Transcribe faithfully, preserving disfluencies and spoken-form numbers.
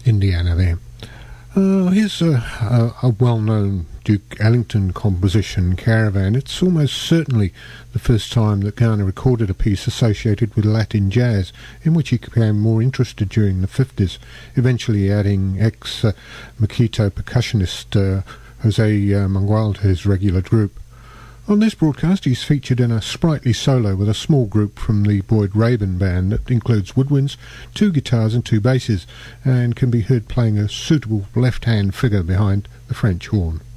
Indiana there. Uh, here's a, a, a well-known Duke Ellington composition, Caravan. It's almost certainly the first time that Garner recorded a piece associated with Latin jazz, in which he became more interested during the fifties, eventually adding ex-Makito percussionist uh, Jose uh, Mangual to his regular group. On this broadcast, he's featured in a sprightly solo with a small group from the Boyd Raven band that includes woodwinds, two guitars and two basses, and can be heard playing a suitable left-hand figure behind the French horn.